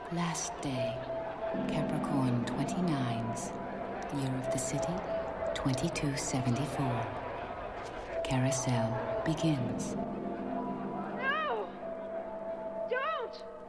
Last day, Capricorn 29's, year of the city, 2274. Carousel begins. No! Don't!